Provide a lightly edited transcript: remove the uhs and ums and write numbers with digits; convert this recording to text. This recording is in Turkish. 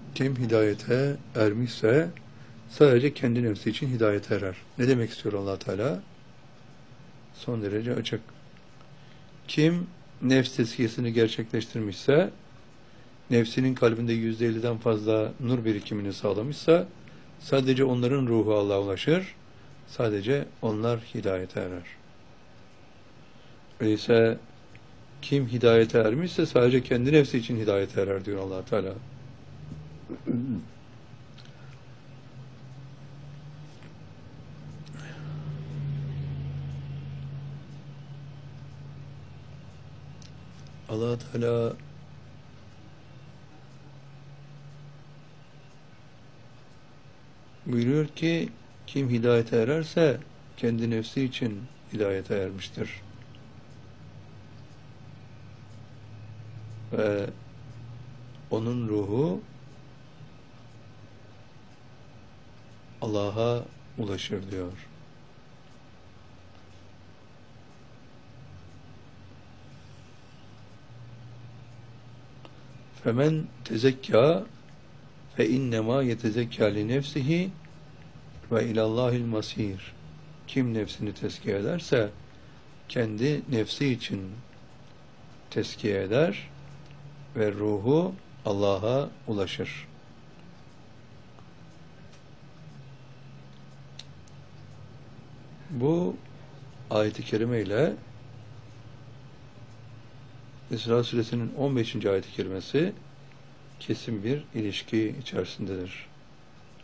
Kim hidayete ermişse sadece kendi nefsi için hidayete erer. Ne demek istiyor Allah Teala? Son derece açık. Kim nefs tezkiyesini gerçekleştirmişse, nefsinin kalbinde %50'den fazla nur birikimini sağlamışsa, sadece onların ruhu Allah'a ulaşır, sadece onlar hidayete erer. Öyleyse kim hidayete ermişse sadece kendi nefsi için hidayete erer diyor Allah Teala. Allah Teala buyuruyor ki kim hidayete ererse kendi nefsi için hidayete ermiştir. Ve onun ruhu Allah'a ulaşır diyor. Femen tezekka fe innema yetezekka li nefsihi ve ilallahil masir. Kim nefsini tezkiye ederse kendi nefsi için tezkiye eder ve ruhu Allah'a ulaşır. Bu ayet-i kerime ile İsra suresinin 15. ayet-i kerimesi kesin bir ilişki içerisindedir.